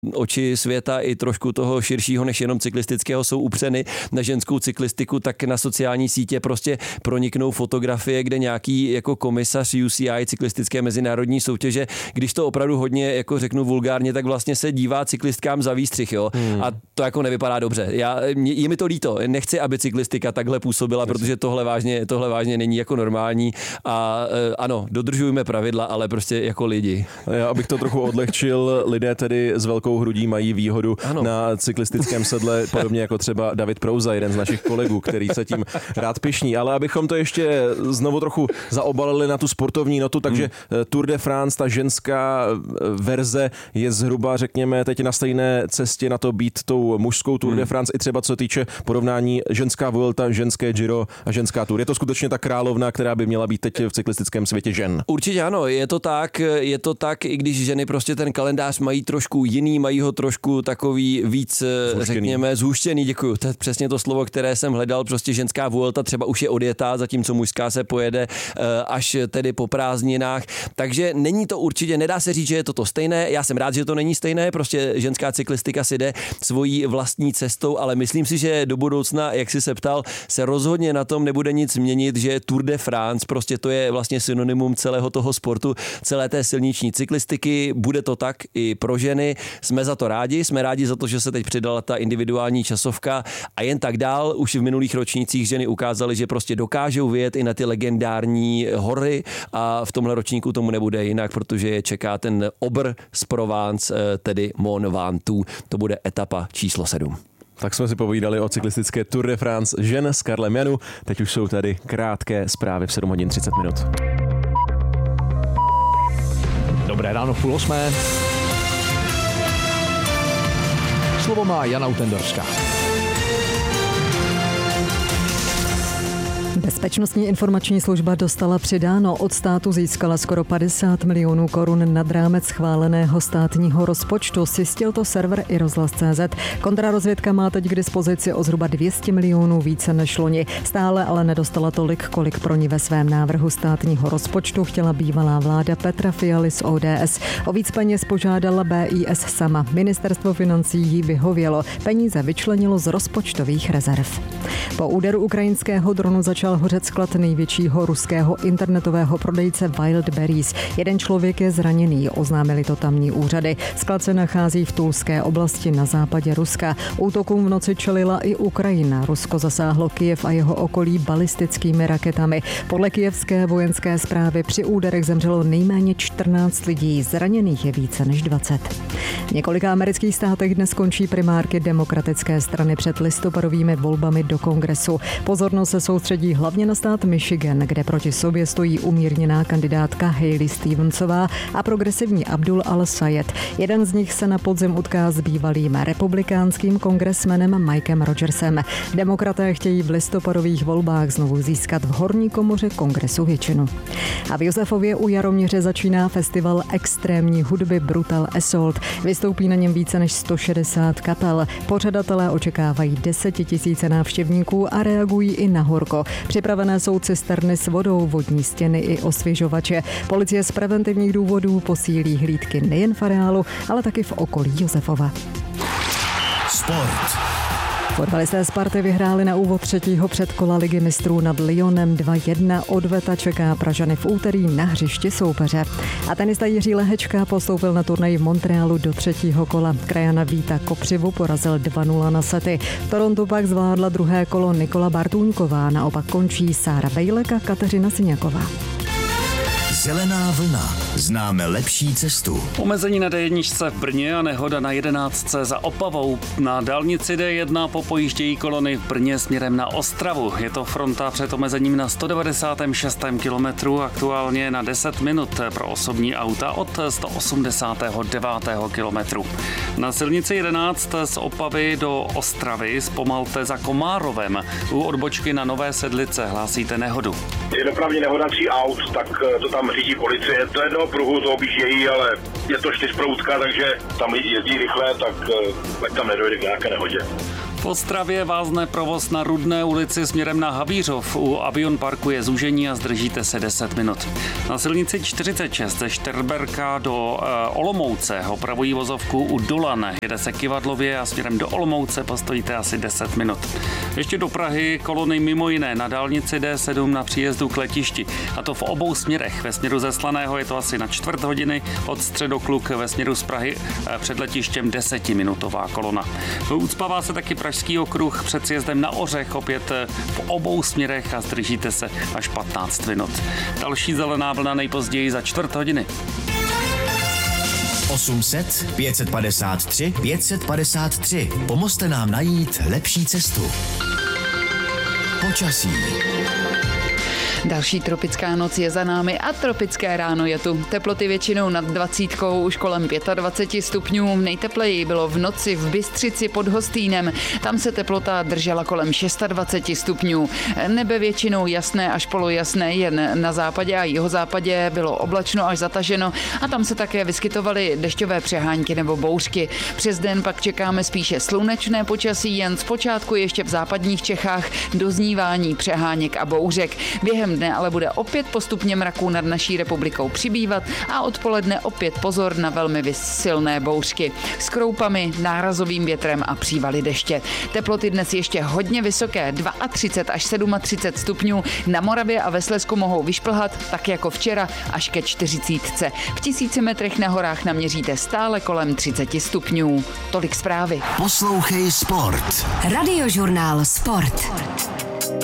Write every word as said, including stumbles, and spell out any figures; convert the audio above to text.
oči světa i trošku toho širšího než jenom cyklistického jsou upřeny na ženskou cyklistiku, tak na sociální sítě prostě proniknou fotografie, kde nějaký jako komisař U C I cyklistické mezinárodní soutěže, když to opravdu hodně jako řeknu vulgárně, tak vlastně se dívá cyklistkám za výstřih, jo. Hmm. A to jako nevypadá dobře. Já, je mi to líto. Nechci, aby cyklistika takhle působila, protože tohle vážně, tohle vážně není jako normální a ano, dodržujeme pravidla, ale prostě jako lidi. Já abych to trochu odlehčil, lidé tedy s velkou hrudí mají výhodu ano. na cyklistickém sedle, podobně jako třeba David Prouza, jeden z našich kolegů, který se tím rád pyšní. Ale abychom to ještě znovu trochu zaobalili na tu sportovní notu, takže hmm. Tour de France, ta ženská verze je zhruba, řekněme, teď na stejné cestě na to být tou mužskou Tour hmm. de France, i třeba co týče porovnání ženská Vuelta, ženské Giro a ženská Tour. Je to skutečně ta královna, která by měla být teď v cyklistickém světě žen? Určitě ano, je to tak, je to tak, i když ženy prostě ten kalendář mají trošku jiný, mají ho trošku takový víc, zhuštěný. řekněme, zhuštěný, děkuju. To je přesně to slovo, které jsem hledal, prostě ženská Vuelta třeba už je odjetá, zatímco mužská se pojede až tedy po prázdninách, takže není to určitě, nedá se říct, že je to to stejné, já jsem rád, že to není stejné, prostě ženská cyklistika si jde svojí vlastní cestou, ale myslím si, že do budoucna, jak jsi se ptal, se rozhodně na tom nebude nic měnit, že Tour de France, prostě to je vlastně synonymum celého toho sportu, celé té silniční cyklistiky, bude to tak i pro ženy, jsme za to rádi, jsme rádi za to, že se teď přidala ta individuální časovka a jen tak dál, už v minulých ročnících ženy ukázaly, že prostě dokážou vyjet i na ty legendární hory a v tomhle ročníku tomu nebude jinak, protože je čeká ten obr z Provence, tedy Mont Ventoux, to bude etapa číslo sedm. Tak jsme si povídali o cyklistické Tour de France žen s Karlem Janu. Teď už jsou tady krátké zprávy v sedm hodin třicet minut. Dobré ráno v půl osmé. Slovo má Jana Utendorská. Bezpečnostní informační služba dostala přidáno, od státu získala skoro padesát milionů korun nad rámec schváleného státního rozpočtu. Zjistil to server i rozhlas tečka cé zet. Kontrarozvědka má teď k dispozici o zhruba dvě stě milionů více než loni. Stále ale nedostala tolik, kolik pro ní ve svém návrhu státního rozpočtu chtěla bývalá vláda Petra Fialy z O D S. O víc peněz požádala B I S sama. Ministerstvo financí jí vyhovělo. Peníze vyčlenilo z rozpočtových rezerv. Po úderu ukrajinského dronu začal hořet sklad největšího ruského internetového prodejce Wildberries. Jeden člověk je zraněný, oznámili to tamní úřady. Sklad se nachází v Tulské oblasti na západě Ruska. Útokům v noci čelila i Ukrajina. Rusko zasáhlo Kyjev a jeho okolí balistickými raketami. Podle kyjevské vojenské správy při úderech zemřelo nejméně čtrnáct lidí, zraněných je více než dvacet. V několika amerických státech dnes končí primárky demokratické strany před listopadovými volbami do kongresu. Pozornost se soustředí hlavně na stát Michigan, kde proti sobě stojí umírněná kandidátka Hailey Stevensová a progresivní Abdul al-Sayed. Jeden z nich se na podzim utká s bývalým republikánským kongresmenem Mikem Rogersem. Demokraté chtějí v listopadových volbách znovu získat v horní komoře kongresu většinu. A v Josefově u Jaroměře začíná festival extrémní hudby Brutal Assault. Vystoupí na něm více než sto šedesát kapel. Pořadatelé očekávají desetitisíce návštěvníků a reagují i na horko. Připravené jsou cisterny s vodou, vodní stěny i osvěžovače. Policie z preventivních důvodů posílí hlídky nejen v areálu, ale taky v okolí Josefova. Sport. Fotbalisté Sparty vyhráli na úvod třetího předkola Ligy mistrů nad Lyonem dva jedna. Odveta čeká Pražany v úterý na hřišti soupeře. A tenista Jiří Lehečka postoupil na turnaj v Montrealu do třetího kola. Krajana Víta Kopřivu porazil dva nula na sety. V Torontu pak zvládla druhé kolo Nikola Bartůňková, naopak končí Sára Vejlek a Kateřina Syňaková. Zelená vlna. Známe lepší cestu. Omezení na dé jedna v Brně a nehoda na jedenáctce za Opavou. Na dálnici dé jedna popojíždějí kolony v Brně směrem na Ostravu. Je to fronta před omezením na sto devadesátém šestém kilometru, aktuálně na deset minut pro osobní auta od sto osmdesátého devátého kilometru. Na silnici jedenáct z Opavy do Ostravy zpomalte za Komárovem. U odbočky na Nové Sedlice hlásíte nehodu. Je dopravní nehoda tří aut, tak to tam řídí policie. Do jednoho pruhu to objíždějí, ale je to čtyřproutka, takže tam lidi jezdí rychle, tak ať tam nedojde k nějaké nehodě. V Ostravě vázne provoz na Rudné ulici směrem na Havířov. U Avion Parku je zúžení a zdržíte se deset minut. Na silnici čtyřicet šest ze Šterberka do e, Olomouce opravují vozovku u Dolan. Jede se Kivadlově a směrem do Olomouce postojíte asi deset minut. Ještě do Prahy kolony mimo jiné na dálnici D sedm na příjezdu k letišti. A to v obou směrech. Ve směru ze Slaného je to asi na čtvrt hodiny, od Středokluk ve směru z Prahy e, před letištěm desetiminutová kolona. Ucpává se taky Pražský okruh před sjezdem na Ořech, opět v obou směrech a zdržíte se až patnáct minut. Další zelená vlna nejpozději za čtvrt hodiny. osm set, pět set padesát tři, pět set padesát tři. Pomozte nám najít lepší cestu. Počasí. Další tropická noc je za námi a tropické ráno je tu. Teploty většinou nad dvacítkou, už kolem dvacet pět stupňů. Nejtepleji bylo v noci v Bystřici pod Hostýnem. Tam se teplota držela kolem dvacet šest stupňů. Nebe většinou jasné až polojasné, jen na západě a jihozápadě bylo oblačno až zataženo a tam se také vyskytovaly dešťové přehánky nebo bouřky. Přes den pak čekáme spíše slunečné počasí, jen zpočátku ještě v západních Čechách doznívání přeháněk a bouřek. Během dne ale bude opět postupně mraků nad naší republikou přibývat a odpoledne opět pozor na velmi silné bouřky s kroupami, nárazovým větrem a přívaly deště. Teploty dnes ještě hodně vysoké, třicet dva až třicet sedm stupňů. Na Moravě a ve Slezsku mohou vyšplhat, tak jako včera, až ke čtyřicítce. V tisíci metrech na horách naměříte stále kolem třicet stupňů. Tolik zprávy. Poslouchej Sport. Radiožurnál Sport.